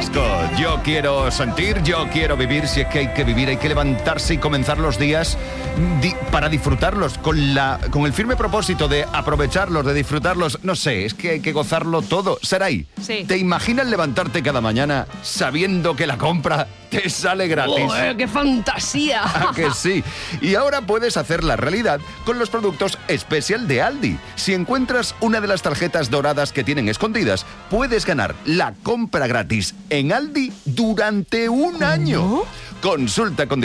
Carrasco. Yo quiero sentir, yo quiero vivir. Si es que hay que vivir, hay que levantarse y comenzar los días para disfrutarlos con el firme propósito de aprovecharlos, de disfrutarlos. No sé, es que hay que gozarlo todo. Saray, sí. ¿Te imaginas levantarte cada mañana sabiendo que la compra te sale gratis? ¡Qué fantasía! ¿A que sí? Y ahora puedes hacerla realidad con los productos Special de Aldi. Si encuentras una de las tarjetas doradas que tienen escondidas, puedes ganar la compra gratis en Aldi durante un año. Consulta condiciones.